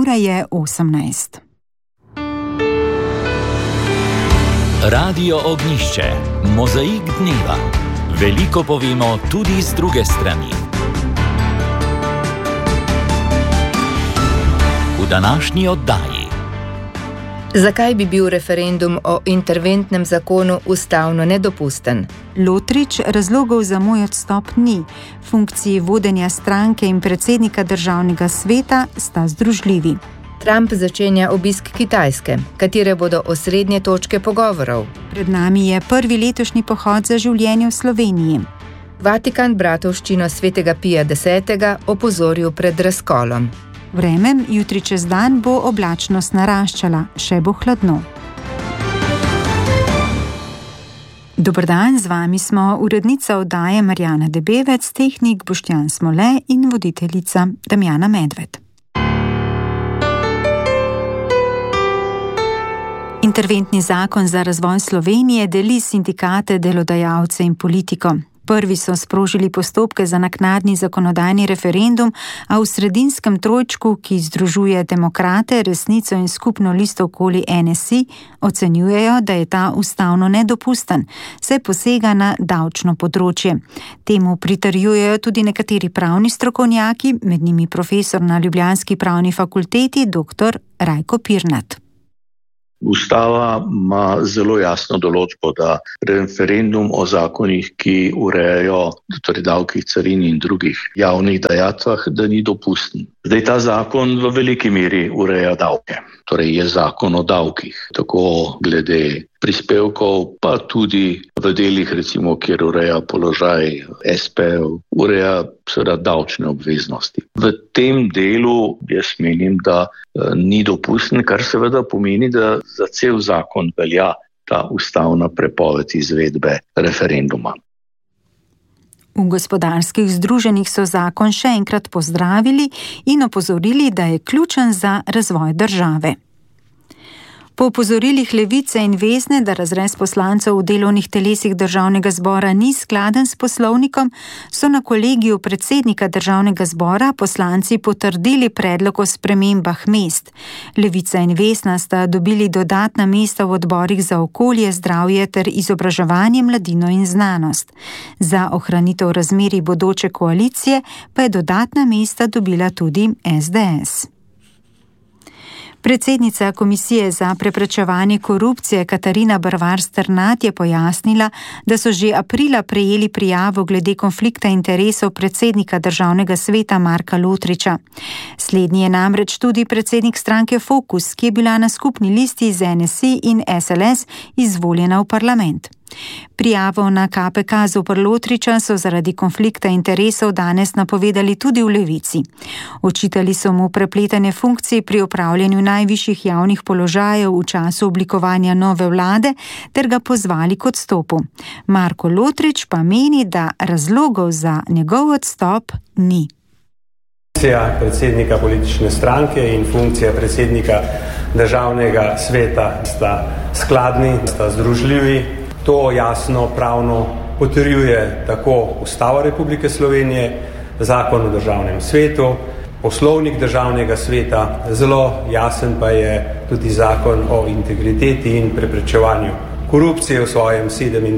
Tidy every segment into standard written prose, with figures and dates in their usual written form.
Ura je 18. Radio Ognjišče, mozaik dneva. Veliko povemo tudi z druge strani. V današnji oddaji. Zakaj bi bil referendum o interventnem zakonu ustavno nedopusten? Lotrič, razlogov za moj odstop ni. Funkciji vodenja stranke in predsednika državnega sveta sta združljivi. Trump začenja obisk Kitajske, katere bodo osrednje točke pogovorov. Pred nami je prvi letošnji pohod za življenje v Sloveniji. Vatikan bratovščino svetega Pija X. opozoril pred razkolom. Vreme, jutri čez dan bo oblačnost naraščala, še bo hladno. Dober dan, z vami smo urednica oddaje Marjana Debevec, tehnik Boštjan Smole in voditeljica Damjana Medved. Interventni zakon za razvoj Slovenije deli sindikate, delodajalce in politiko. Prvi so sprožili postopke za naknadni zakonodajni referendum, a v sredinskem trojčku, ki združuje Demokrate, Resnico in skupno listo okoli NSI, ocenjujejo, da je ta ustavno nedopusten, saj posega na davčno področje. Temu pritrjujejo tudi nekateri pravni strokovnjaki, med njimi profesor na ljubljanski pravni fakulteti dr. Rajko Pirnat. Ustava ima zelo jasno določbo, da referendum o zakonih, ki urejajo torej davkih, carin in drugih javnih dajatvah, da ni dopusten. Zdaj ta zakon v veliki meri ureja davke, torej je zakon o davkih, tako glede prispevkov, pa tudi v delih, recimo, kjer ureja položaj SP-ev, ureja seveda davčne obveznosti. V tem delu jaz menim, da ni dopusten, kar seveda pomeni, da za cel zakon velja ta ustavna prepoved izvedbe referenduma. V gospodarskih združenjih so zakon še enkrat pozdravili in opozorili, da je ključen za razvoj države. Po opozorilih Levice in Vesne, da razrez poslancev v delovnih telesih državnega zbora ni skladen s poslovnikom, so na kolegiju predsednika državnega zbora poslanci potrdili predlog o spremembah mest. Levica in Vesna sta dobili dodatna mesta v odborih za okolje, zdravje ter izobraževanje, mladino in znanost. Za ohranitev razmerij bodoče koalicije pa je dodatna mesta dobila tudi SDS. Predsednica Komisije za preprečevanje korupcije Katarina Brvar Strnad je pojasnila, da so že aprila prejeli prijavo glede konflikta interesov predsednika državnega sveta Marka Lotriča. Slednji je namreč tudi predsednik stranke Fokus, ki je bila na skupni listi z NSI in SLS izvoljena v parlament. Prijavo na KPK zoper Lotriča so zaradi konflikta interesov danes napovedali tudi v Levici. Očitali so mu prepletanje funkcij pri opravljanju najvišjih javnih položajev v času oblikovanja nove vlade ter ga pozvali k odstopu. Marko Lotrič pa meni, da razlogov za njegov odstop ni. Funkcija predsednika politične stranke in funkcija predsednika državnega sveta sta skladni, sta združljivi. To jasno pravno potrjuje tako Ustava Republike Slovenije, Zakon o državnem svetu, Poslovnik državnega sveta, zelo jasen pa je tudi Zakon o integriteti in preprečevanju korupcije v svojem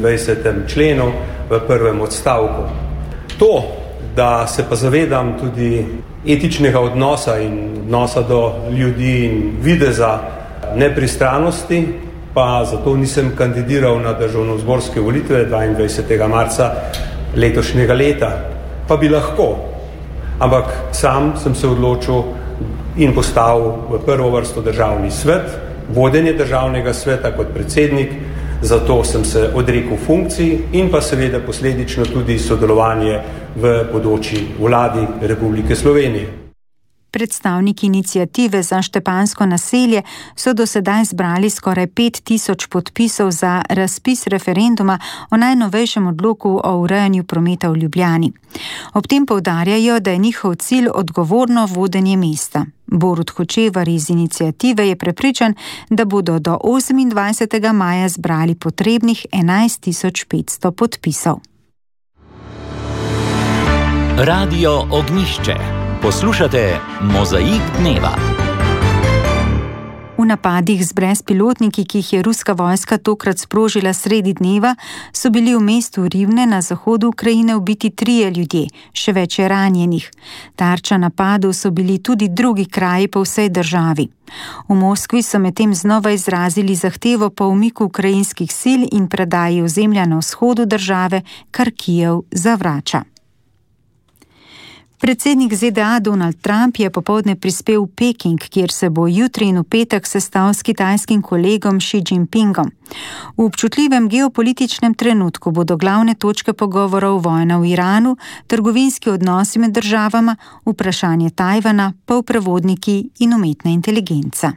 27. členu v prvem odstavku. To, da se pa zavedam tudi etičnega odnosa in odnosa do ljudi in videza nepristranosti, pa zato nisem kandidiral na državnozborske volitve 22. marca letošnjega leta. Pa bi lahko, ampak sam sem se odločil in postavil v prvo vrsto državni svet, vodenje državnega sveta kot predsednik, zato sem se odrekel funkciji in pa seveda posledično tudi sodelovanje v bodoči vladi Republike Slovenije. Predstavniki iniciative za Štepansko naselje so do sedaj zbrali skoraj 5000 podpisov za razpis referenduma o najnovejšem odloku o urejanju prometa v Ljubljani. Ob tem poudarjajo, da je njihov cilj odgovorno vodenje mesta. Borut Hočevar iz iniciative je prepričan, da bodo do 28. maja zbrali potrebnih 11.500 podpisov. Radio Ognjišče. Poslušate Mozaik dneva. V napadih z brezpilotniki, ki jih je ruska vojska tokrat sprožila sredi dneva, so bili v mestu Rivne na zahodu Ukrajine ubiti 3 ljudje, še več je ranjenih. Tarča napadov so bili tudi drugi kraji po vsej državi. V Moskvi so medtem znova izrazili zahtevo po umiku ukrajinskih sil in predaji ozemlja na vzhodu države, kar Kijev zavrača. Predsednik ZDA Donald Trump je popoldne prispel v Peking, kjer se bo jutri in v petek sestal s kitajskim kolegom Xi Jinpingom. V občutljivem geopolitičnem trenutku bodo glavne točke pogovorov vojna v Iranu, trgovinski odnosi med državama, vprašanje Tajvana, polprevodniki in umetna inteligenca.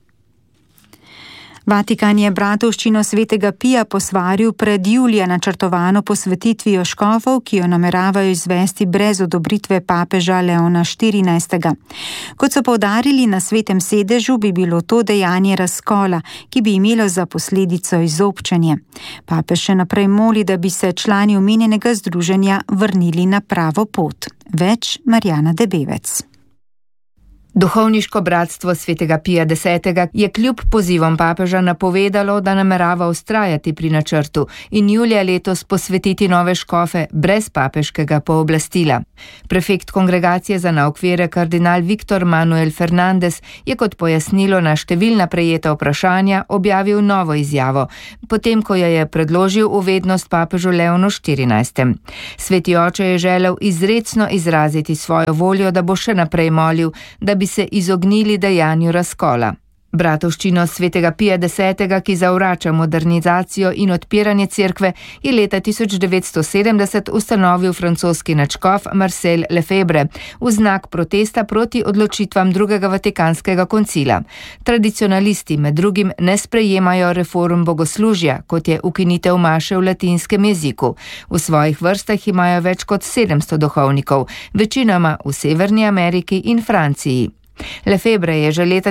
Vatikan je bratovščino svetega Pija posvaril pred julija načrtovano posvetitvijo škofov, ki jo nameravajo izvesti brez odobritve papeža Leona XIV. Kot so poudarili na svetem sedežu, bi bilo to dejanje razkola, ki bi imelo za posledico izobčenje. Papež še naprej moli, da bi se člani omenjenega združenja vrnili na pravo pot. Več Marjana Debevec. Duhovniško bratstvo svetega Pija X. je kljub pozivom papeža napovedalo, da namerava vztrajati pri načrtu in julija letos posvetiti nove škofe brez papeškega pooblastila. Prefekt kongregacije za naukvire kardinal Viktor Manuel Fernandez je kot pojasnilo na številna prejeta vprašanja objavil novo izjavo, potem ko jo je predložil v vednost papežu Leonu XIV. Sveti oče je želel izrecno izraziti svojo voljo, da bo še naprej molil, da bi se izognili dejanju razkola. Bratovščino svetega Pija X., ki zavrača modernizacijo in odpiranje cerkve, je leta 1970 ustanovil francoski nadškof Marcel Lefebvre v znak protesta proti odločitvam drugega vatikanskega koncila. Tradicionalisti med drugim ne sprejemajo reform bogoslužja, kot je ukinitev maše v latinskem jeziku. V svojih vrstah imajo več kot 700 duhovnikov, večinoma v Severni Ameriki in Franciji. Lefebvre je že leta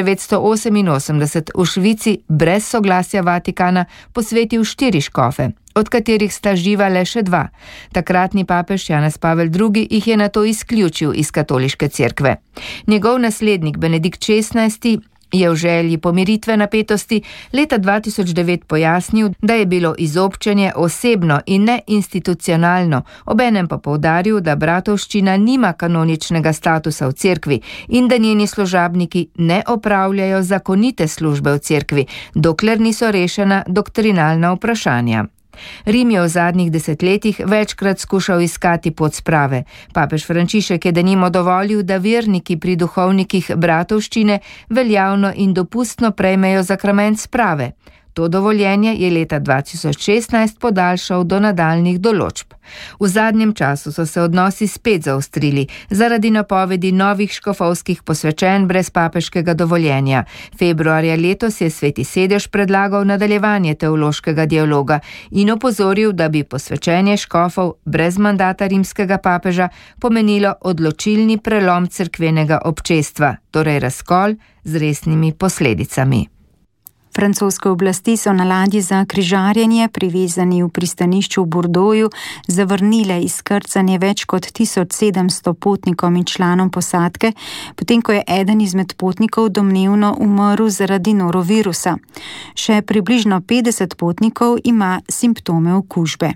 1988 v Švici brez soglasja Vatikana posvetil 4 škofe, od katerih sta živa le še 2. Takratni papež Janez Pavel II. Jih je nato izključil iz katoliške cerkve. Njegov naslednik Benedikt XVI. Je v želji pomiritve napetosti leta 2009 pojasnil, da je bilo izobčenje osebno in ne institucionalno, obenem pa poudaril, da bratovščina nima kanoničnega statusa v cerkvi in da njeni služabniki ne opravljajo zakonite službe v cerkvi, dokler niso rešena doktrinalna vprašanja. Rim je v zadnjih desetletjih večkrat skušal iskati pot sprave. Papež Frančišek je denimo dovolil, da verniki pri duhovnikih bratovščine veljavno in dopustno prejmejo sakrament sprave. To dovoljenje je leta 2016 podaljšal do nadaljnjih določb. V zadnjem času so se odnosi spet zaostrili zaradi napovedi novih škofovskih posvečenj brez papeškega dovoljenja. Februarja letos je sveti sedež predlagal nadaljevanje teološkega dialoga in opozoril, da bi posvečenje škofov brez mandata rimskega papeža pomenilo odločilni prelom cerkvenega občestva, torej razkol z resnimi posledicami. Francoske oblasti so na ladji za križarjenje, privezani v pristanišču v Bordeauxu, zavrnile izkrcanje več kot 1700 potnikom in članom posadke, potem ko je eden izmed potnikov domnevno umrl zaradi norovirusa. Še približno 50 potnikov ima simptome okužbe.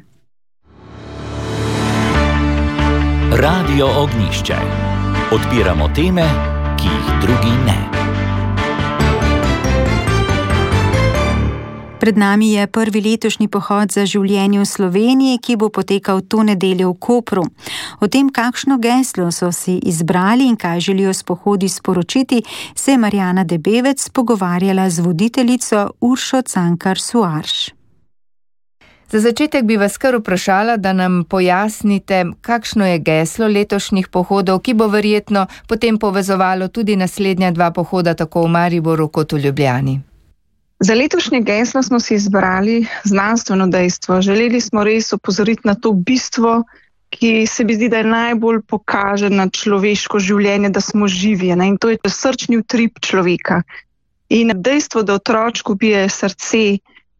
Radio Ognjišče. Odpiramo teme, ki jih drugi ne. Pred nami je prvi letošnji pohod za življenje v Sloveniji, ki bo potekal to nedeljo v Kopru. O tem, kakšno geslo so si izbrali in kaj želijo s pohodi sporočiti, se je Marjana Debevec pogovarjala z voditeljico Uršo Cankar-Suarš. Za začetek bi vas kar vprašala, da nam pojasnite, kakšno je geslo letošnjih pohodov, ki bo verjetno potem povezovalo tudi naslednja 2 pohoda tako v Mariboru kot v Ljubljani. Za letošnje geslo smo si izbrali znanstveno dejstvo. Želeli smo res opozoriti na to bistvo, ki se mi zdi, da je najbolj pokaže na človeško življenje, da smo živi. In to je srčni utrip človeka. In dejstvo, da otročku bije srce,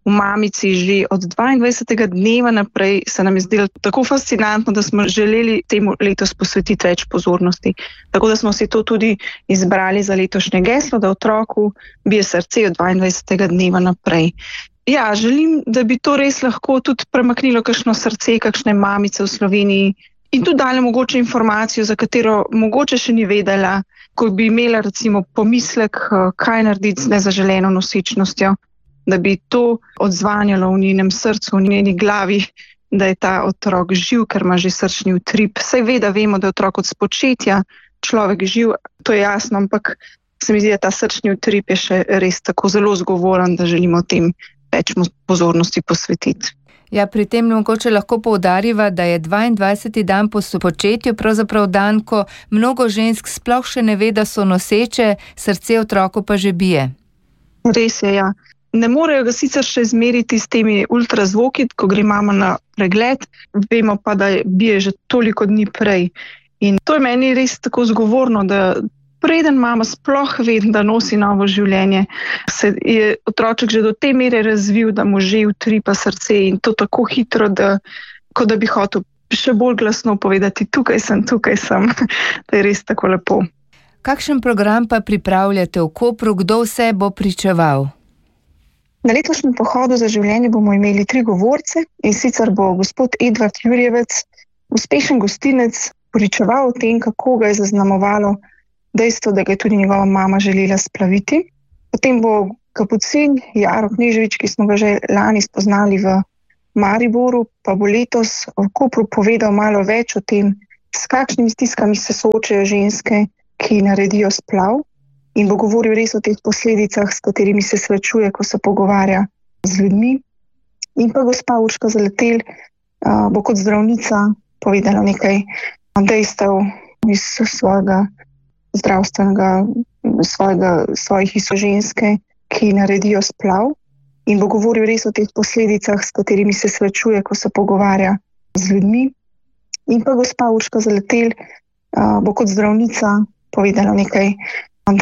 v mamici že od 22. dneva naprej, se nam je zdelo tako fascinantno, da smo želeli temu letos posvetiti več pozornosti. Tako da smo si to tudi izbrali za letošnje geslo, da otroku bije srce od 22. dneva naprej. Ja, želim, da bi to res lahko tudi premaknilo kakšno srce, kakšne mamice v Sloveniji in tudi dali mogoče informacijo, za katero mogoče še ni vedela, ko bi imela recimo pomislek, kaj narediti z nezaželeno nosečnostjo, da bi to odzvanjalo v njenem srcu, v njeni glavi, da je ta otrok živ, ker ima že srčni utrip. Saj vemo, da je otrok od spočetja človek živ, to je jasno, ampak se mi zdi, da ta srčni utrip je še res tako zelo zgovoren, da želimo tem več pozornosti posvetiti. Ja, pri tem mogoče lahko poudariva, da je 22. dan po spočetju pravzaprav dan, ko mnogo žensk sploh še ne ve, da so noseče, srce otroku pa že bije. Res je, ja. Ne morejo ga sicer še izmeriti s temi ultrazvoki, ko gre mama na pregled, vemo pa, da bije že toliko dni prej. In to je meni res tako zgovorno, da preden mama sploh ve, da nosi novo življenje, se je otroček že do te mere razvil, da mu že utripa srce in to tako hitro, da kot da bi hotel še bolj glasno povedati, tukaj sem. To je res tako lepo. Kakšen program pa pripravljate v Kopru, kdo vse bo pričeval? Na letošnjem pohodu za življenje bomo imeli 3 govorce in sicer bo gospod Edvard Jurjevec, uspešen gostinec, pričeval o tem, kako ga je zaznamovalo dejstvo, da ga je tudi njegova mama želela splaviti. Potem bo kapucin Jaro Kneževič, ki smo ga že lani spoznali v Mariboru, pa bo letos v Kopru povedal malo več o tem, s kakšnimi stiskami se soočajo ženske, ki naredijo splav. In bo govoril res o teh posledicah, s katerimi se srečuje, ko se pogovarja z ljudmi. In pa gospa Urška Zaletelj bo kot zdravnica povedala nekaj dejstev iz svojega zdravstvenega, svojih istoženske, ki naredijo splav. In bo govoril res o teh posledicah, s katerimi se srečuje, ko se pogovarja z ljudmi. In pa gospa Urška Zaletelj bo kot zdravnica povedala nekaj